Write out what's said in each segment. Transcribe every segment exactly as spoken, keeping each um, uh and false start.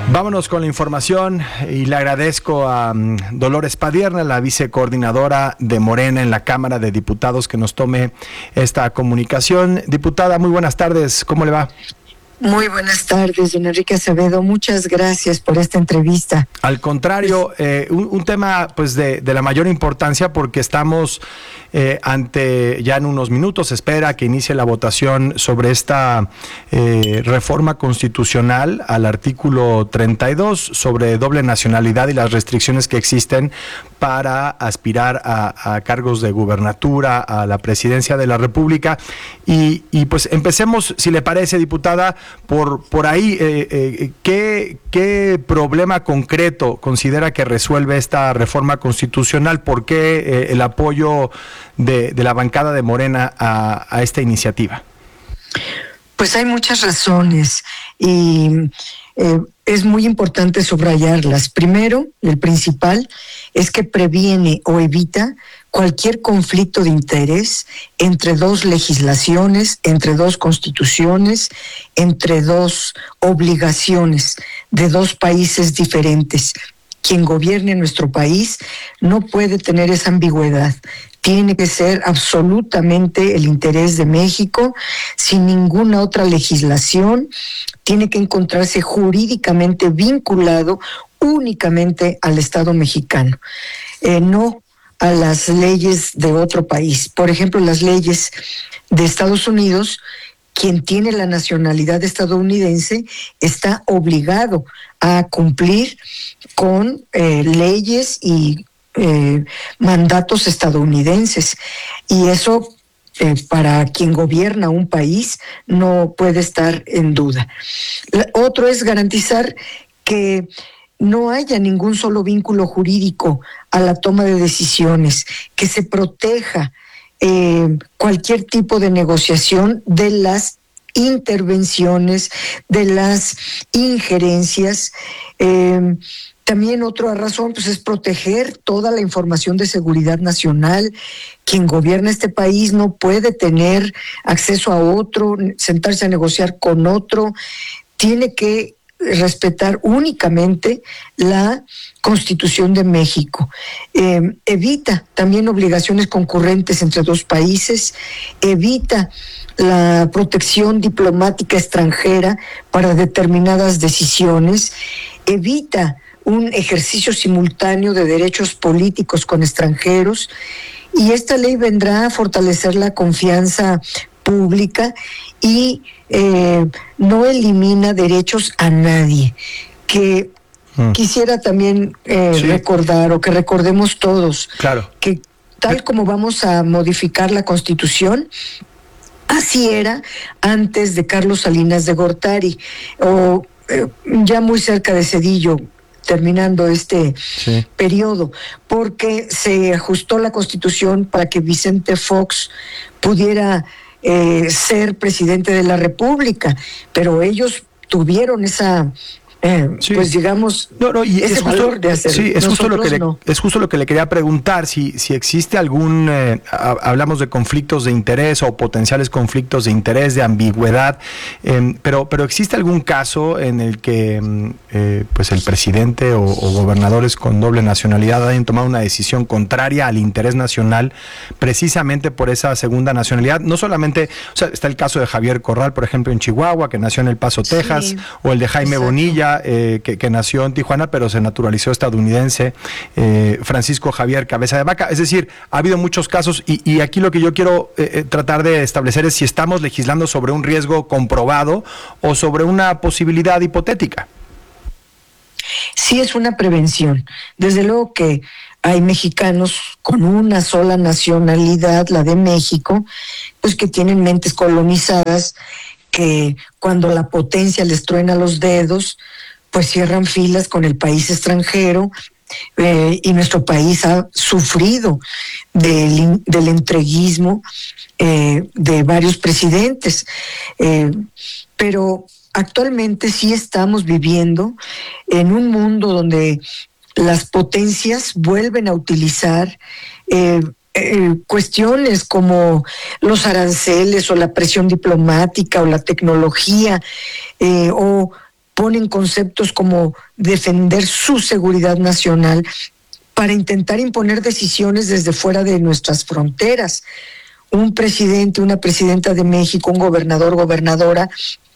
Vámonos con la información y le agradezco a um, Dolores Padierna, la vicecoordinadora de Morena en la Cámara de Diputados, que nos tome esta comunicación. Diputada, muy buenas tardes, ¿cómo le va? Muy buenas tardes, don Enrique Acevedo. Muchas gracias por esta entrevista. Al contrario, eh, un, un tema pues de, de la mayor importancia, porque estamos eh, ante, ya en unos minutos, se espera que inicie la votación sobre esta eh, reforma constitucional al artículo treinta y dos sobre doble nacionalidad y las restricciones que existen para aspirar a, a cargos de gubernatura, a la presidencia de la República. Y, y pues empecemos, si le parece, diputada, por, por ahí. Eh, eh, ¿qué, ¿Qué problema concreto considera que resuelve esta reforma constitucional? ¿Por qué eh, el apoyo de, de la bancada de Morena a, a esta iniciativa? Pues hay muchas razones y eh, es muy importante subrayarlas. Primero, el principal es que previene o evita cualquier conflicto de interés entre dos legislaciones, entre dos constituciones, entre dos obligaciones de dos países diferentes. Quien gobierne nuestro país no puede tener esa ambigüedad. Tiene que ser absolutamente el interés de México, sin ninguna otra legislación. Tiene que encontrarse jurídicamente vinculado únicamente al Estado mexicano, eh, no a las leyes de otro país. Por ejemplo, las leyes de Estados Unidos, quien tiene la nacionalidad estadounidense está obligado a cumplir con eh, leyes y eh, mandatos estadounidenses. Y eso, eh, para quien gobierna un país, no puede estar en duda. La, otro es garantizar que no haya ningún solo vínculo jurídico a la toma de decisiones, que se proteja eh, cualquier tipo de negociación de las intervenciones, de las injerencias. Eh, también otra razón pues, es proteger toda la información de seguridad nacional. Quien gobierna este país no puede tener acceso a otro, sentarse a negociar con otro, tiene que respetar únicamente la Constitución de México. Eh, evita también obligaciones concurrentes entre dos países, evita la protección diplomática extranjera para determinadas decisiones, evita un ejercicio simultáneo de derechos políticos con extranjeros, y esta ley vendrá a fortalecer la confianza pública y eh, no elimina derechos a nadie. Que mm. quisiera también eh, sí. recordar, o que recordemos todos, claro. que tal como vamos a modificar la Constitución, así era antes de Carlos Salinas de Gortari, o eh, ya muy cerca de Zedillo, terminando este sí. periodo, porque se ajustó la Constitución para que Vicente Fox pudiera eh, ser presidente de la República, pero ellos tuvieron esa... Eh, sí. Pues digamos, no, no, y ese es justo, valor de hacerlo. Sí, es justo, lo que le, no. es justo lo que le quería preguntar, si, si existe algún, eh, hablamos de conflictos de interés o potenciales conflictos de interés, de ambigüedad, eh, pero, pero ¿existe algún caso en el que eh, pues el presidente o, o gobernadores con doble nacionalidad hayan tomado una decisión contraria al interés nacional precisamente por esa segunda nacionalidad? No solamente, o sea, está el caso de Javier Corral, por ejemplo, en Chihuahua, que nació en El Paso, sí. Texas, o el de Jaime Exacto. Bonilla, Eh, que, que nació en Tijuana pero se naturalizó estadounidense, eh, Francisco Javier Cabeza de Vaca. Es decir, ha habido muchos casos y, y aquí lo que yo quiero eh, tratar de establecer es si estamos legislando sobre un riesgo comprobado o sobre una posibilidad hipotética. Sí, es una prevención. Desde luego que hay mexicanos con una sola nacionalidad, la de México, pues que tienen mentes colonizadas, que cuando la potencia les truena los dedos, pues cierran filas con el país extranjero, eh, y nuestro país ha sufrido del, del entreguismo eh, de varios presidentes. Eh, pero actualmente sí estamos viviendo en un mundo donde las potencias vuelven a utilizar eh, Eh, cuestiones como los aranceles o la presión diplomática o la tecnología eh, o ponen conceptos como defender su seguridad nacional para intentar imponer decisiones desde fuera de nuestras fronteras. Un presidente, una presidenta de México, un gobernador, gobernadora,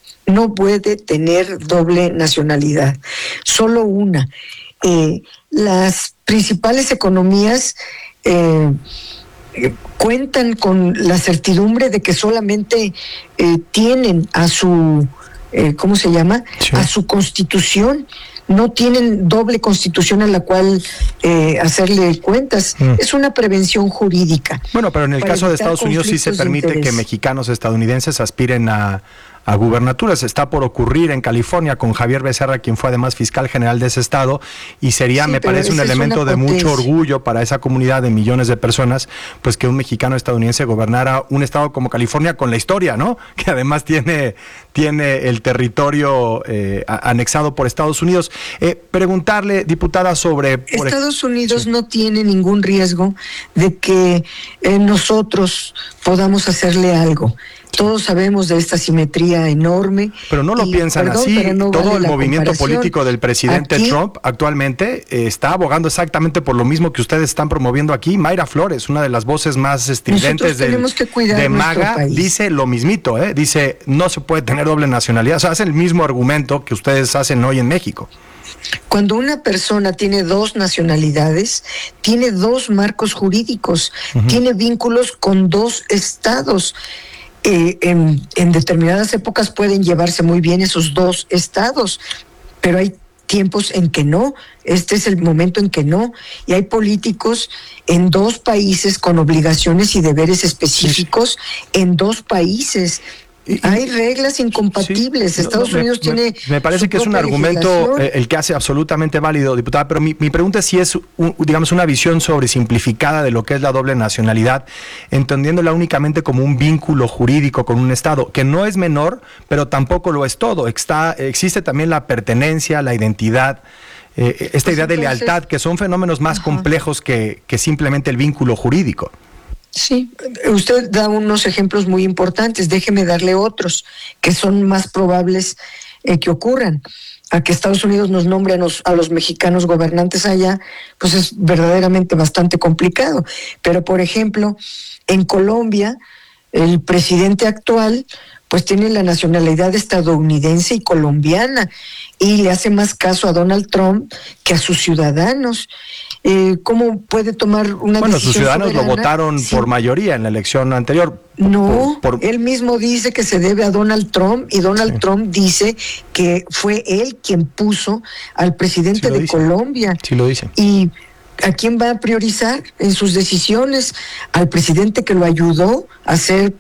no puede tener doble nacionalidad, solo una. Eh, las principales economías eh, eh, cuentan con la certidumbre de que solamente eh, tienen a su, eh, ¿cómo se llama? Sí. A su constitución. No tienen doble constitución a la cual eh, hacerle cuentas. Mm. Es una prevención jurídica. Bueno, pero en el caso de Estados Unidos sí se permite que mexicanos estadounidenses aspiren a, a gubernaturas. Está por ocurrir en California con Javier Becerra, quien fue además fiscal general de ese estado, y sería, sí, me parece, un elemento de mucho orgullo para esa comunidad de millones de personas, pues que un mexicano estadounidense gobernara un estado como California con la historia, ¿no? Que además tiene, tiene el territorio eh, anexado por Estados Unidos. Eh, preguntarle, diputada, sobre... Por Estados Unidos sí. no tiene ningún riesgo de que eh, nosotros podamos hacerle algo. Todos sabemos de esta simetría enorme. Pero no lo y, piensan perdón, así. No Todo vale el movimiento político del presidente aquí, Trump actualmente eh, está abogando exactamente por lo mismo que ustedes están promoviendo aquí. Mayra Flores, una de las voces más estridentes del, de MAGA, país. dice lo mismito. ¿eh? Dice, no se puede tener doble nacionalidad. O sea, hace el mismo argumento que ustedes hacen hoy en México. Cuando una persona tiene dos nacionalidades, tiene dos marcos jurídicos, uh-huh. tiene vínculos con dos estados. Eh, en, en determinadas épocas pueden llevarse muy bien esos dos estados, pero hay tiempos en que no, este es el momento en que no, y hay políticos en dos países con obligaciones y deberes específicos en dos países. Y, Hay reglas incompatibles. Sí, Estados no, no, Unidos me, tiene. Me parece que es un argumento eh, el que hace absolutamente válido, diputada. Pero mi, mi pregunta es si es, un, digamos, una visión sobresimplificada de lo que es la doble nacionalidad, entendiéndola únicamente como un vínculo jurídico con un Estado, que no es menor, pero tampoco lo es todo. Está, existe también la pertenencia, la identidad. Eh, esta pues idea de entonces, lealtad, que son fenómenos más ajá. complejos que, que simplemente el vínculo jurídico. Sí, usted da unos ejemplos muy importantes, déjeme darle otros que son más probables eh, que ocurran. A que Estados Unidos nos nombre a los, a los mexicanos gobernantes allá, pues es verdaderamente bastante complicado. Pero, por ejemplo, en Colombia, el presidente actual pues tiene la nacionalidad estadounidense y colombiana y le hace más caso a Donald Trump que a sus ciudadanos. Eh, ¿Cómo puede tomar una bueno, decisión Bueno, sus ciudadanos soberana? Lo votaron sí. por mayoría en la elección anterior. No, por, por... él mismo dice que se debe a Donald Trump y Donald sí. Trump dice que fue él quien puso al presidente sí de dice. Colombia. Sí lo dice. Y ¿a quién va a priorizar en sus decisiones? ¿Al presidente que lo ayudó a ser...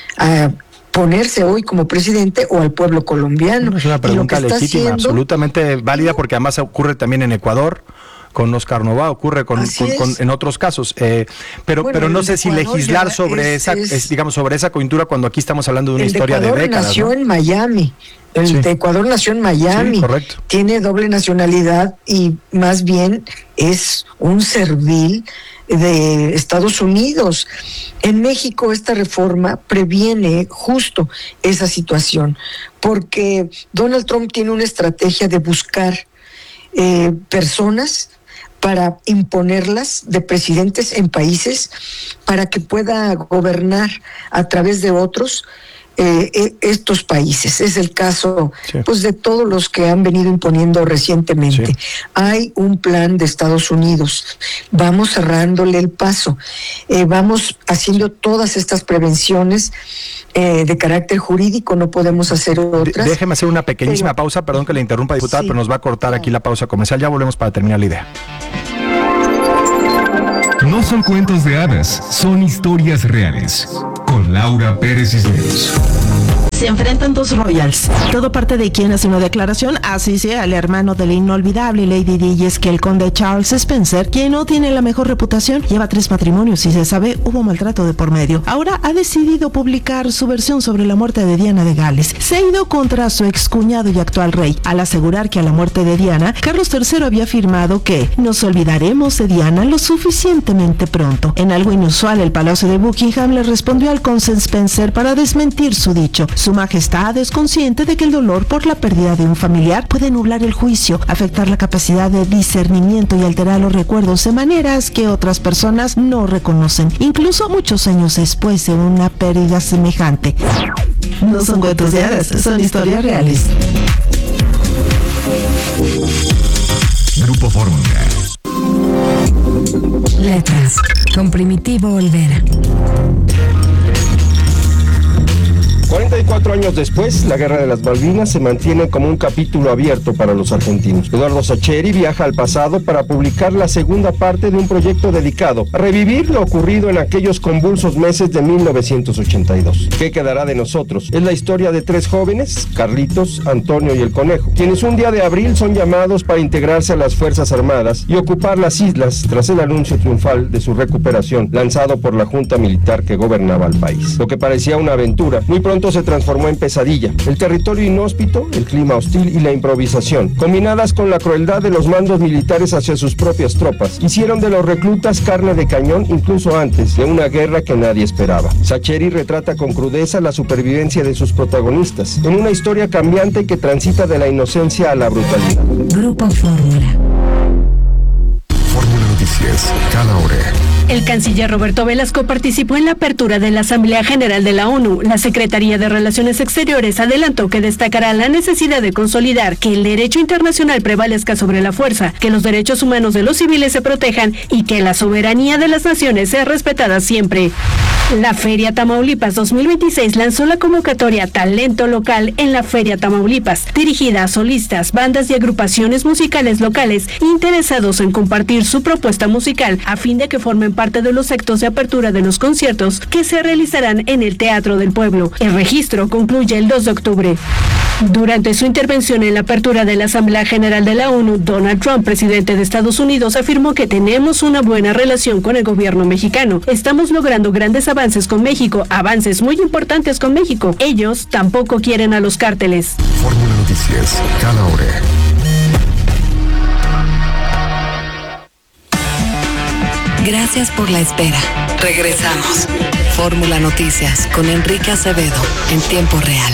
a ponerse hoy como presidente o al pueblo colombiano? No, es una pregunta legítima, haciendo... absolutamente válida, porque además ocurre también en Ecuador con Oscar Novoa, ocurre con, con, con en otros casos, eh, pero bueno, pero no sé si legislar sobre es, esa es, es, digamos sobre esa coyuntura cuando aquí estamos hablando de una historia de, de décadas. Nació ¿no? en Miami. El sí. de Ecuador nació en Miami, sí, correcto. Tiene doble nacionalidad y más bien es un servil de Estados Unidos. En México esta reforma previene justo esa situación, porque Donald Trump tiene una estrategia de buscar eh, personas para imponerlas de presidentes en países para que pueda gobernar a través de otros Eh, estos países. Es el caso sí. pues de todos los que han venido imponiendo recientemente. Sí. Hay un plan de Estados Unidos. Vamos cerrándole el paso. Eh, vamos haciendo todas estas prevenciones eh, de carácter jurídico. No podemos hacer otras. Déjeme hacer una pequeñísima pero, pausa. Perdón que le interrumpa, diputada, sí. pero nos va a cortar aquí la pausa comercial. Ya volvemos para terminar la idea. No son cuentos de hadas, son historias reales. Con Laura Pérez Cisneros. Se enfrentan dos royals. Todo parte de quien hace una declaración, así sea el hermano de la inolvidable Lady Di, y es que el conde Charles Spencer, quien no tiene la mejor reputación, lleva tres matrimonios y se sabe hubo maltrato de por medio. Ahora ha decidido publicar su versión sobre la muerte de Diana de Gales. Se ha ido contra su excuñado y actual rey, al asegurar que a la muerte de Diana, Carlos tercero había afirmado que nos olvidaremos de Diana lo suficientemente pronto. En algo inusual, el Palacio de Buckingham le respondió al conde Spencer para desmentir su dicho. Su majestad es consciente de que el dolor por la pérdida de un familiar puede nublar el juicio, afectar la capacidad de discernimiento y alterar los recuerdos de maneras que otras personas no reconocen, incluso muchos años después de una pérdida semejante. No son cuentos de hadas, son historias reales. Grupo Fórmula. Letras con Primitivo Olvera. cuarenta y cuatro años después, la Guerra de las Malvinas se mantiene como un capítulo abierto para los argentinos. Eduardo Sacheri viaja al pasado para publicar la segunda parte de un proyecto dedicado a revivir lo ocurrido en aquellos convulsos meses de mil novecientos ochenta y dos. ¿Qué quedará de nosotros? Es la historia de tres jóvenes, Carlitos, Antonio y el Conejo, quienes un día de abril son llamados para integrarse a las Fuerzas Armadas y ocupar las islas tras el anuncio triunfal de su recuperación lanzado por la junta militar que gobernaba el país. Lo que parecía una aventura, muy pronto se transformó en pesadilla. El territorio inhóspito, el clima hostil y la improvisación, combinadas con la crueldad de los mandos militares hacia sus propias tropas, hicieron de los reclutas carne de cañón incluso antes de una guerra que nadie esperaba. Sacheri retrata con crudeza la supervivencia de sus protagonistas, en una historia cambiante que transita de la inocencia a la brutalidad. Grupo Fórmula. Fórmula Noticias, cada hora. El canciller Roberto Velasco participó en la apertura de la Asamblea General de la ONU. La Secretaría de Relaciones Exteriores adelantó que destacará la necesidad de consolidar que el derecho internacional prevalezca sobre la fuerza, que los derechos humanos de los civiles se protejan y que la soberanía de las naciones sea respetada siempre. La Feria Tamaulipas dos mil veintiséis lanzó la convocatoria Talento Local en la Feria Tamaulipas, dirigida a solistas, bandas y agrupaciones musicales locales interesados en compartir su propuesta musical a fin de que formen parte de los actos de apertura de los conciertos que se realizarán en el Teatro del Pueblo. El registro concluye el dos de octubre. Durante su intervención en la apertura de la Asamblea General de la ONU, Donald Trump, presidente de Estados Unidos, afirmó que tenemos una buena relación con el gobierno mexicano. Estamos logrando grandes avances con México, avances muy importantes con México. Ellos tampoco quieren a los cárteles. Fórmula Noticias, cada hora. Gracias por la espera. Regresamos. Fórmula Noticias con Enrique Acevedo en tiempo real.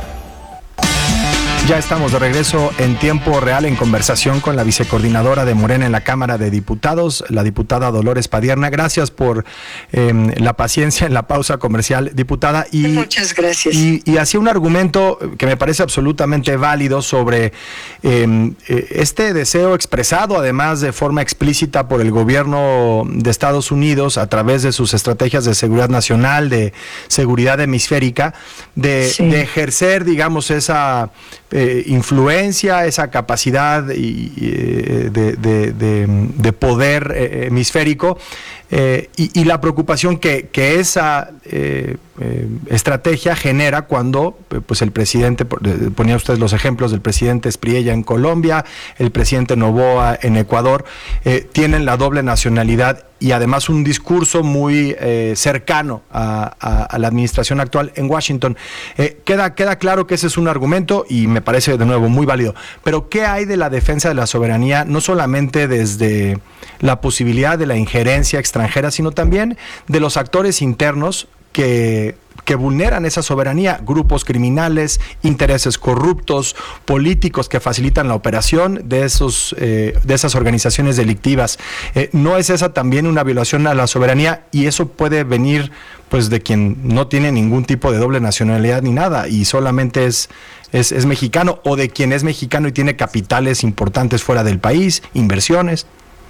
Ya estamos de regreso en tiempo real en conversación con la vicecoordinadora de Morena en la Cámara de Diputados, la diputada Dolores Padierna. Gracias por eh, la paciencia en la pausa comercial, diputada. Y, Muchas gracias. Y, y hacía un argumento que me parece absolutamente válido sobre eh, este deseo expresado, además de forma explícita por el gobierno de Estados Unidos a través de sus estrategias de seguridad nacional, de seguridad hemisférica, de, sí. de ejercer, digamos, esa Eh, influencia, esa capacidad y, eh, de, de, de, de poder eh, hemisférico eh, y, y la preocupación que, que esa eh, eh, estrategia genera cuando eh, pues el presidente, ponía usted los ejemplos del presidente Espriella en Colombia, el presidente Noboa en Ecuador, eh, tienen la doble nacionalidad y además un discurso muy eh, cercano a, a, a la administración actual en Washington. Eh, queda, queda claro que ese es un argumento y me parece de nuevo muy válido. Pero ¿qué hay de la defensa de la soberanía, no solamente desde la posibilidad de la injerencia extranjera, sino también de los actores internos que, que vulneran esa soberanía, grupos criminales, intereses corruptos, políticos que facilitan la operación de esos eh, de esas organizaciones delictivas? Eh, ¿No es esa también una violación a la soberanía? Y eso puede venir pues de quien no tiene ningún tipo de doble nacionalidad ni nada y solamente es, es, es mexicano, o de quien es mexicano y tiene capitales importantes fuera del país, inversiones.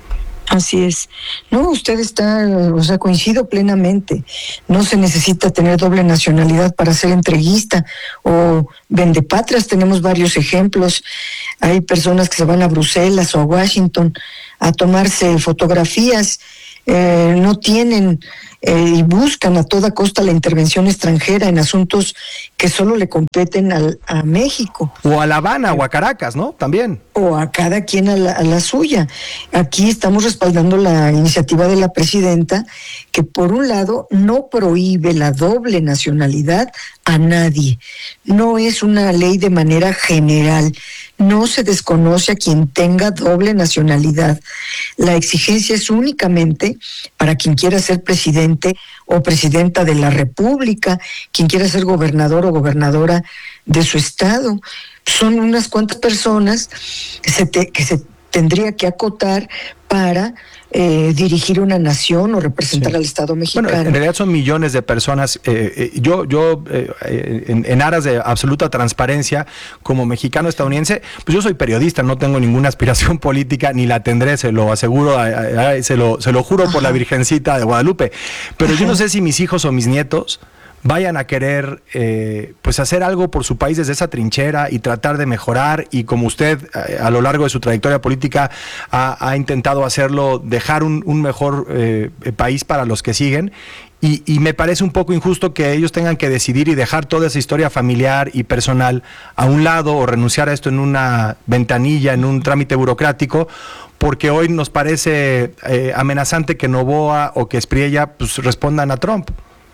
Así es. No, usted está, o sea, coincido plenamente. No se necesita tener doble nacionalidad para ser entreguista o vendepatrias. Tenemos varios ejemplos. Hay personas que se van a Bruselas o a Washington a tomarse fotografías, eh, no tienen eh, y buscan a toda costa la intervención extranjera en asuntos que solo le competen al, a México. O a La Habana o a Caracas, ¿no? También. O a cada quien a la, a la suya. Aquí estamos respaldando la iniciativa de la presidenta, que por un lado no prohíbe la doble nacionalidad a nadie. No es una ley de manera general. No se desconoce a quien tenga doble nacionalidad. La exigencia es únicamente para quien quiera ser presidente o presidenta de la República, quien quiera ser gobernador o gobernadora de su estado. Son unas cuantas personas que se, te, que se tendría que acotar para eh, dirigir una nación o representar sí. al Estado mexicano. Bueno, en realidad son millones de personas. Eh, eh, yo, yo eh, en, en aras de absoluta transparencia, como mexicano estadounidense, pues yo soy periodista, no tengo ninguna aspiración política, ni la tendré, se lo aseguro, a, a, se, lo, se lo juro Ajá. por la Virgencita de Guadalupe. Pero Ajá. yo no sé si mis hijos o mis nietos vayan a querer eh, pues hacer algo por su país desde esa trinchera y tratar de mejorar, y como usted eh, a lo largo de su trayectoria política ha, ha intentado hacerlo, dejar un, un mejor eh, país para los que siguen. Y, y me parece un poco injusto que ellos tengan que decidir y dejar toda esa historia familiar y personal a un lado, o renunciar a esto en una ventanilla, en un trámite burocrático, porque hoy nos parece eh, amenazante que Noboa o que Espriella pues respondan a Trump.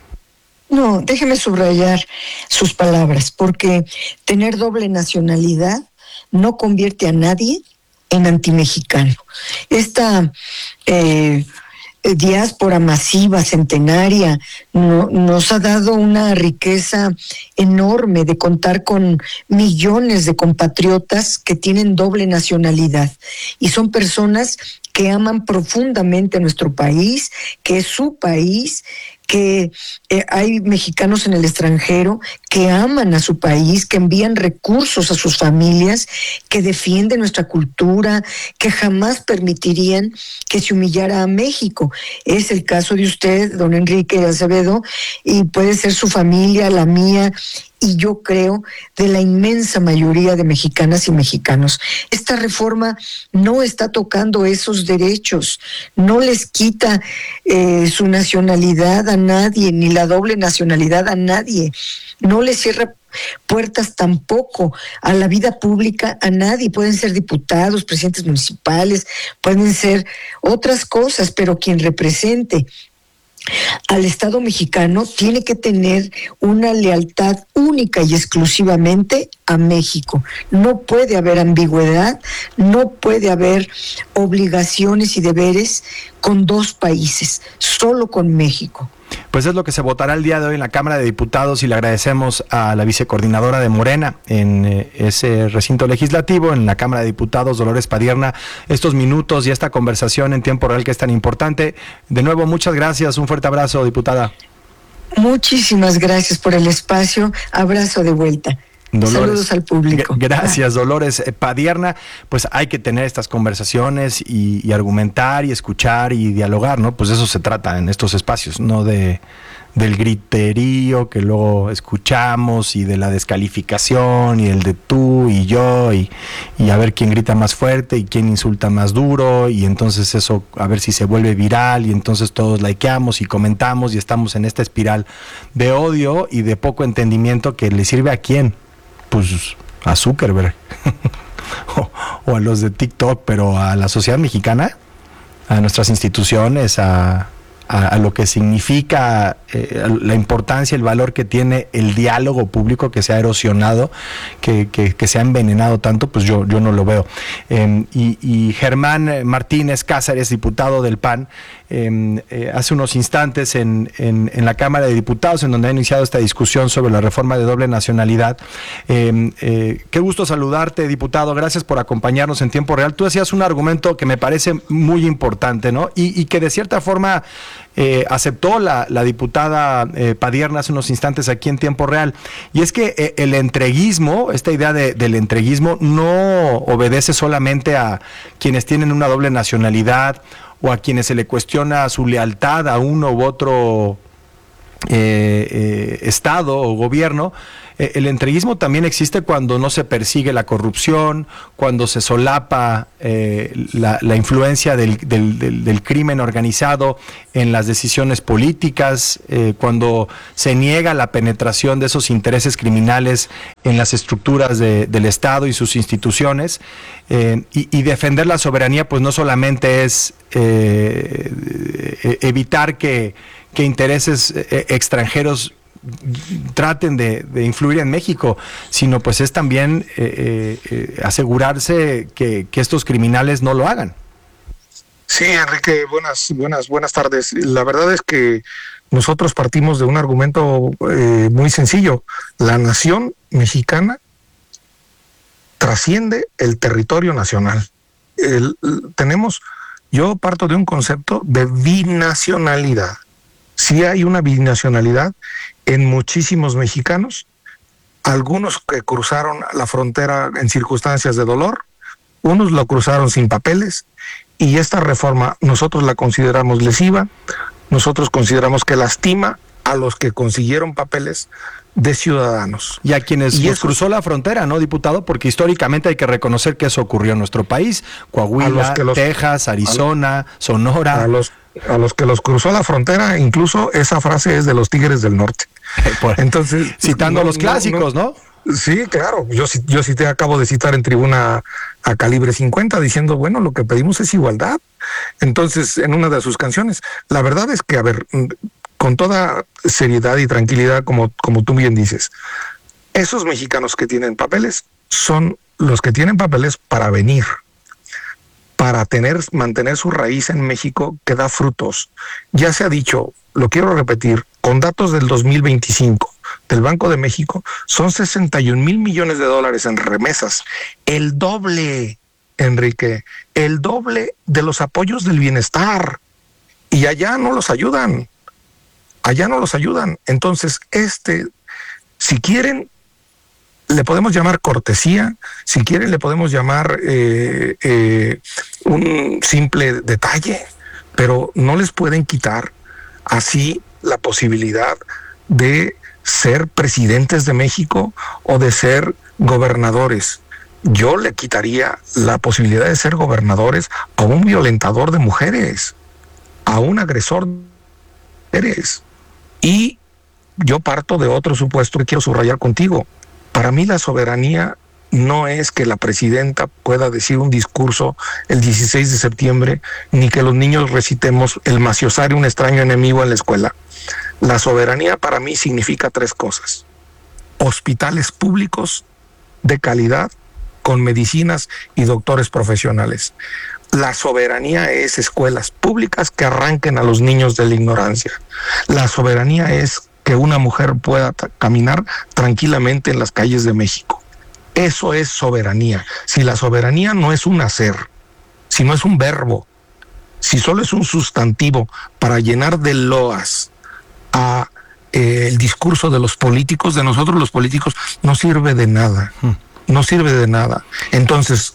No, déjeme subrayar sus palabras, porque tener doble nacionalidad no convierte a nadie en antimexicano. Esta eh, diáspora masiva, centenaria, no, nos ha dado una riqueza enorme de contar con millones de compatriotas que tienen doble nacionalidad, y son personas que aman profundamente a nuestro país, que es su país, que eh, hay mexicanos en el extranjero que aman a su país, que envían recursos a sus familias, que defienden nuestra cultura, que jamás permitirían que se humillara a México. Es el caso de usted, don Enrique Acevedo, y puede ser su familia, la mía, y yo creo de la inmensa mayoría de mexicanas y mexicanos. Esta reforma no está tocando esos derechos, no les quita eh, su nacionalidad a nadie, ni la doble nacionalidad a nadie, no les cierra puertas tampoco a la vida pública a nadie. Pueden ser diputados, presidentes municipales, pueden ser otras cosas, pero quien represente al Estado mexicano tiene que tener una lealtad única y exclusivamente a México. No puede haber ambigüedad, no puede haber obligaciones y deberes con dos países, solo con México. Pues es lo que se votará el día de hoy en la Cámara de Diputados, y le agradecemos a la vicecoordinadora de Morena en eh, ese recinto legislativo, en la Cámara de Diputados, Dolores Padierna, estos minutos y esta conversación en tiempo real que es tan importante. De nuevo, muchas gracias, un fuerte abrazo, diputada. Muchísimas gracias por el espacio, abrazo de vuelta. Dolores, saludos al público. Gracias, Dolores Padierna. Pues hay que tener estas conversaciones y, y argumentar y escuchar y dialogar, ¿no? Pues eso se trata en estos espacios, no de del griterío que luego escuchamos, y de la descalificación y el de tú y yo, y, y a ver quién grita más fuerte y quién insulta más duro, y entonces eso a ver si se vuelve viral, y entonces todos likeamos y comentamos y estamos en esta espiral de odio y de poco entendimiento que le sirve a quién. Pues a Zuckerberg o, o a los de TikTok, pero a la sociedad mexicana, a nuestras instituciones, a, a, a lo que significa eh, la importancia, el valor que tiene el diálogo público, que se ha erosionado, que, que, que se ha envenenado tanto, pues yo, yo no lo veo. Eh, y, y Germán Martínez Cáceres, diputado del P A N, Eh, eh, hace unos instantes en, en, en la Cámara de Diputados, en donde ha iniciado esta discusión sobre la reforma de doble nacionalidad. Eh, eh, qué gusto saludarte, diputado, gracias por acompañarnos en tiempo real. Tú hacías un argumento que me parece muy importante, ¿no? Y, y que de cierta forma eh, aceptó la, la diputada eh, Padierna hace unos instantes aquí en tiempo real, y es que eh, el entreguismo, esta idea de, del entreguismo, no obedece solamente a quienes tienen una doble nacionalidad o a quienes se le cuestiona su lealtad a uno u otro eh, eh, estado o gobierno. Eh, el entreguismo también existe cuando no se persigue la corrupción, cuando se solapa eh, la, la influencia del, del, del, del crimen organizado en las decisiones políticas, eh, cuando se niega la penetración de esos intereses criminales en las estructuras de, del Estado y sus instituciones. Eh, y, y defender la soberanía pues no solamente es eh, evitar que, que intereses eh, extranjeros traten de, de influir en México, sino pues es también eh, eh, asegurarse que, que estos criminales no lo hagan. Sí, Enrique, buenas, buenas, buenas tardes. La verdad es que nosotros partimos de un argumento eh, muy sencillo. La nación mexicana trasciende el territorio nacional. El, tenemos, yo parto de un concepto de binacionalidad. Sí hay una binacionalidad en muchísimos mexicanos, algunos que cruzaron la frontera en circunstancias de dolor, unos lo cruzaron sin papeles, y esta reforma nosotros la consideramos lesiva, nosotros consideramos que lastima a los que consiguieron papeles de ciudadanos. Y a quienes y nos eso, cruzó la frontera, ¿no, diputado? Porque históricamente hay que reconocer que eso ocurrió en nuestro país, Coahuila, los, Texas, Arizona, a, Sonora. A los, a los que los cruzó la frontera, incluso esa frase es de los Tigres del Norte. Entonces, citando no, a los clásicos, ¿no? ¿no? Sí, claro. Yo, yo sí te acabo de citar en tribuna a Calibre cincuenta diciendo, bueno, lo que pedimos es igualdad. Entonces, en una de sus canciones, la verdad es que, a ver, con toda seriedad y tranquilidad, como, como tú bien dices, esos mexicanos que tienen papeles son los que tienen papeles para venir, para tener, mantener su raíz en México que da frutos. Ya se ha dicho, lo quiero repetir, con datos del dos mil veinticinco del Banco de México, son sesenta y un mil millones de dólares en remesas, el doble, Enrique, el doble de los apoyos del bienestar, y allá no los ayudan, allá no los ayudan. Entonces, este, si quieren, le podemos llamar cortesía, si quieren le podemos llamar eh, eh, un simple detalle, pero no les pueden quitar así la posibilidad de ser presidentes de México o de ser gobernadores. Yo le quitaría la posibilidad de ser gobernadores a un violentador de mujeres, a un agresor de mujeres. Y yo parto de otro supuesto que quiero subrayar contigo. Para mí la soberanía no es que la presidenta pueda decir un discurso el dieciséis de septiembre, ni que los niños recitemos el maciosario, un extraño enemigo en la escuela. La soberanía para mí significa tres cosas: hospitales públicos de calidad, con medicinas y doctores profesionales. La soberanía es escuelas públicas que arranquen a los niños de la ignorancia. La soberanía es que una mujer pueda t- caminar tranquilamente en las calles de México. Eso es soberanía. Si la soberanía no es un hacer, si no es un verbo, si solo es un sustantivo para llenar de loas a eh, el discurso de los políticos, de nosotros los políticos, no sirve de nada, no sirve de nada. Entonces,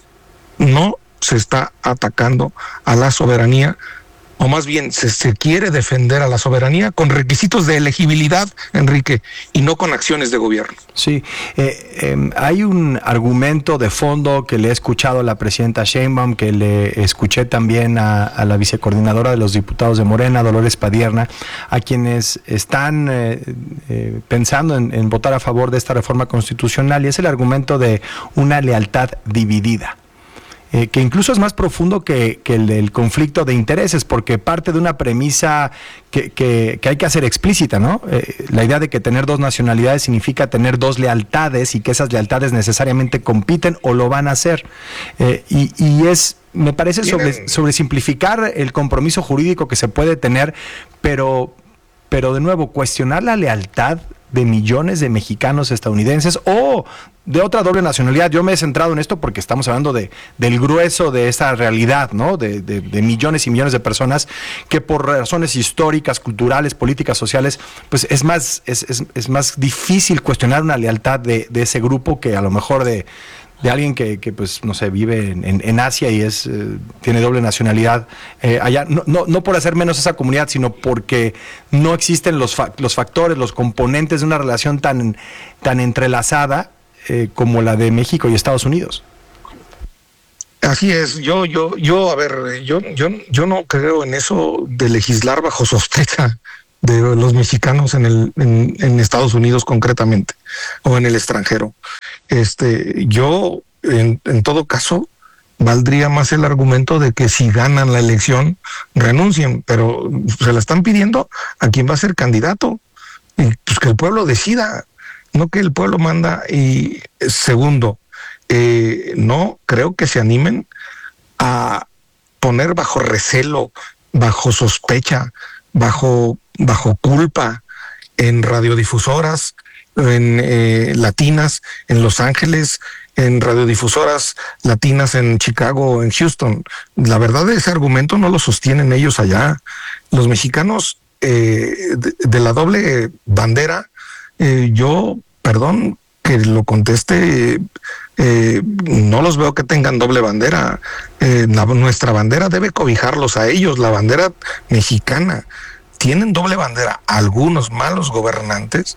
no se está atacando a la soberanía, o más bien se, se quiere defender a la soberanía con requisitos de elegibilidad, Enrique, y no con acciones de gobierno. Sí, eh, eh, hay un argumento de fondo que le he escuchado a la presidenta Sheinbaum, que le escuché también a, a la vicecoordinadora de los diputados de Morena, Dolores Padierna, a quienes están eh, eh, pensando en, en votar a favor de esta reforma constitucional, y es el argumento de una lealtad dividida. Eh, que incluso es más profundo que, que el, el conflicto de intereses, porque parte de una premisa que, que, que hay que hacer explícita, ¿no? Eh, la idea de que tener dos nacionalidades significa tener dos lealtades y que esas lealtades necesariamente compiten o lo van a hacer. Eh, y, y es, me parece, sobre, sobre simplificar el compromiso jurídico que se puede tener, pero, pero de nuevo, cuestionar la lealtad de millones de mexicanos estadounidenses o de otra doble nacionalidad. Yo me he centrado en esto porque estamos hablando de del grueso de esta realidad, ¿no? De, de, de millones y millones de personas que por razones históricas, culturales, políticas, sociales, pues es más, es, es, es más difícil cuestionar una lealtad de, de ese grupo que a lo mejor de de alguien que, que pues, no sé, vive en, en, en Asia y es eh, tiene doble nacionalidad eh, allá, no, no, no por hacer menos esa comunidad, sino porque no existen los, fa- los factores, los componentes de una relación tan, tan entrelazada eh, como la de México y Estados Unidos. Así es, yo, yo, yo, a ver, yo, yo, yo no creo en eso de legislar bajo sospecha de los mexicanos en el, en, en Estados Unidos concretamente, o en el extranjero. Este, yo, en, en todo caso, valdría más el argumento de que si ganan la elección, renuncien, pero se la están pidiendo a quien va a ser candidato, y pues que el pueblo decida, no que el pueblo manda. Y segundo, eh, no creo que se animen a poner bajo recelo, bajo sospecha, bajo, bajo culpa en radiodifusoras, en eh, latinas en Los Ángeles, en radiodifusoras latinas en Chicago o en Houston. La verdad, ese argumento no lo sostienen ellos allá. Los mexicanos eh, de, de la doble bandera, eh, yo, perdón que lo conteste, eh, no los veo que tengan doble bandera. Eh, la, nuestra bandera debe cobijarlos a ellos, la bandera mexicana. Tienen doble bandera algunos malos gobernantes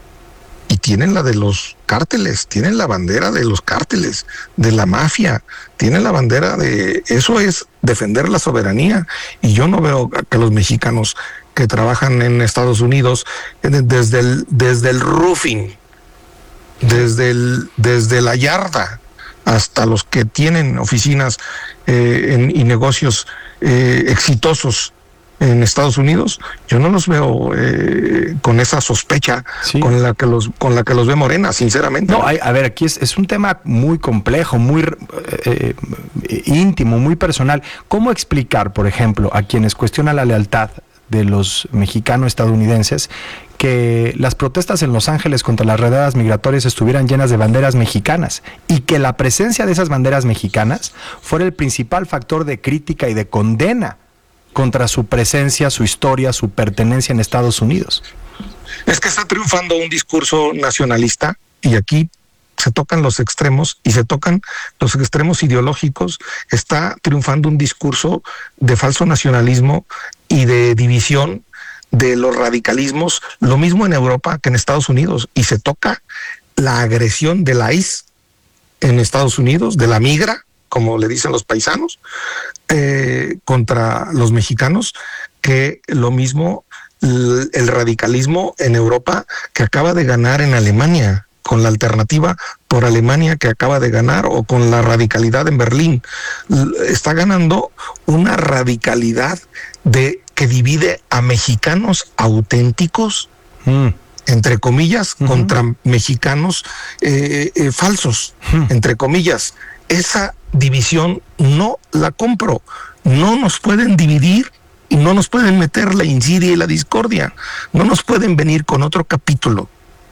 y tienen la de los cárteles, tienen la bandera de los cárteles, de la mafia, tienen la bandera de... Eso es defender la soberanía. Y yo no veo que los mexicanos que trabajan en Estados Unidos, desde el, desde el roofing, desde, el, desde la yarda, hasta los que tienen oficinas eh, en, y negocios eh, exitosos en Estados Unidos, yo no los veo eh, con esa sospecha sí. con la que los con la que los ve Morena, sinceramente. No, hay, a ver, aquí es, es un tema muy complejo, muy eh, íntimo, muy personal. ¿Cómo explicar, por ejemplo, a quienes cuestionan la lealtad de los mexicanos-estadounidenses que las protestas en Los Ángeles contra las redadas migratorias estuvieran llenas de banderas mexicanas y que la presencia de esas banderas mexicanas fuera el principal factor de crítica y de condena contra su presencia, su historia, su pertenencia en Estados Unidos? Es que está triunfando un discurso nacionalista y aquí se tocan los extremos y se tocan los extremos ideológicos. Está triunfando un discurso de falso nacionalismo y de división de los radicalismos, lo mismo en Europa que en Estados Unidos, y se toca la agresión del ICE en Estados Unidos, de la migra, como le dicen los paisanos, eh, contra los mexicanos, que lo mismo el, el radicalismo en Europa que acaba de ganar en Alemania, con la alternativa por Alemania que acaba de ganar, o con la radicalidad en Berlín. Está ganando una radicalidad de que divide a mexicanos auténticos, mm. entre comillas, uh-huh. contra mexicanos eh, eh, falsos, uh-huh. entre comillas. Esa división no la compro. No nos pueden dividir y no nos pueden meter la insidia y la discordia. No nos pueden venir con otro capítulo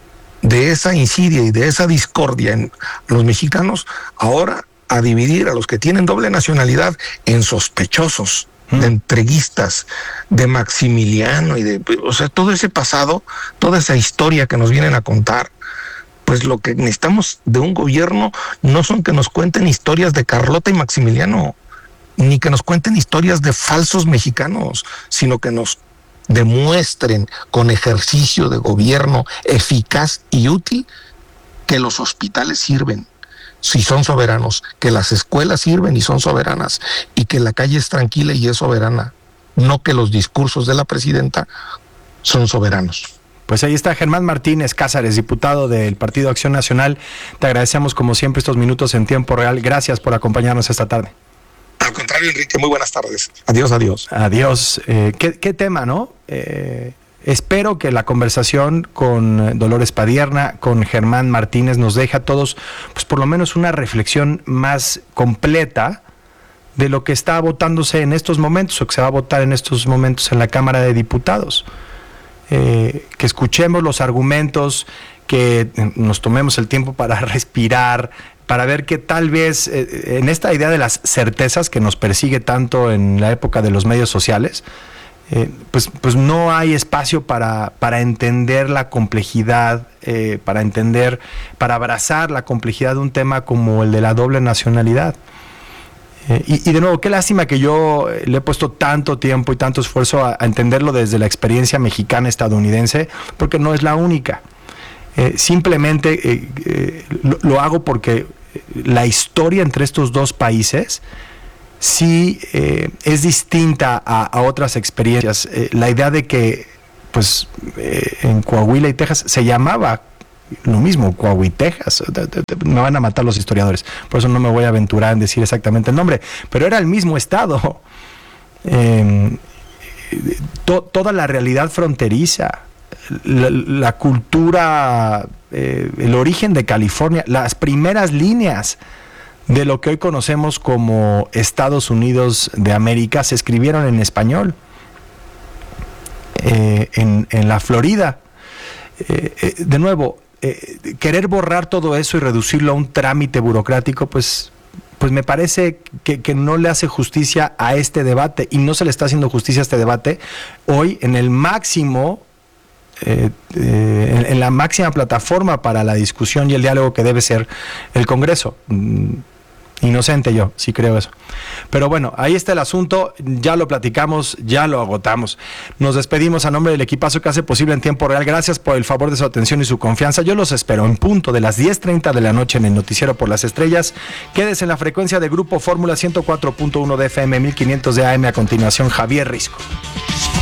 de esa insidia y de esa discordia en los mexicanos, ahora a dividir a los que tienen doble nacionalidad en sospechosos, de entreguistas, de Maximiliano y de, o sea, todo ese pasado, toda esa historia que nos vienen a contar. Pues lo que necesitamos de un gobierno no son que nos cuenten historias de Carlota y Maximiliano, ni que nos cuenten historias de falsos mexicanos, sino que nos demuestren con ejercicio de gobierno eficaz y útil que los hospitales sirven si son soberanos, que las escuelas sirven y son soberanas, y que la calle es tranquila y es soberana, no que los discursos de la presidenta son soberanos. Pues ahí está Germán Martínez Cázares, diputado del Partido Acción Nacional. Te agradecemos como siempre estos minutos en tiempo real. Gracias por acompañarnos esta tarde. Al contrario, Enrique, muy buenas tardes. Adiós, adiós. Adiós. Eh, ¿qué, qué tema, no? Eh, espero que la conversación con Dolores Padierna, con Germán Martínez, nos deje a todos, pues por lo menos una reflexión más completa de lo que está votándose en estos momentos, o que se va a votar en estos momentos en la Cámara de Diputados. Eh, que escuchemos los argumentos, que nos tomemos el tiempo para respirar, para ver que tal vez eh, en esta idea de las certezas que nos persigue tanto en la época de los medios sociales, eh, pues, pues no hay espacio para, para entender la complejidad, eh, para entender, para abrazar la complejidad de un tema como el de la doble nacionalidad. Eh, y, y de nuevo, qué lástima que yo le he puesto tanto tiempo y tanto esfuerzo a, a entenderlo desde la experiencia mexicana estadounidense, porque no es la única. Eh, simplemente eh, eh, lo, lo hago porque la historia entre estos dos países sí eh, es distinta a, a otras experiencias. Eh, la idea de que pues eh, en Coahuila y Texas se llamaba lo mismo, Coahuila y Texas, me van a matar los historiadores, por eso no me voy a aventurar en decir exactamente el nombre, pero era el mismo estado. Eh, to, toda la realidad fronteriza, la, la cultura, eh, el origen de California, las primeras líneas de lo que hoy conocemos como Estados Unidos de América se escribieron en español, eh, en, en la Florida. Eh, eh, de nuevo, eh, querer borrar todo eso y reducirlo a un trámite burocrático, pues... pues me parece que, que no le hace justicia a este debate, y no se le está haciendo justicia a este debate hoy en el máximo, eh, eh, en, en la máxima plataforma para la discusión y el diálogo que debe ser el Congreso. Mm, inocente yo, sí creo eso. Pero bueno, ahí está el asunto, ya lo platicamos, ya lo agotamos. Nos despedimos a nombre del equipazo que hace posible en tiempo real. Gracias por el favor de su atención y su confianza. Yo los espero en punto de las diez treinta de la noche en el Noticiero por las Estrellas. Quédese en la frecuencia de Grupo Fórmula ciento cuatro punto uno de F M, mil quinientos de A M. A continuación, Javier Risco.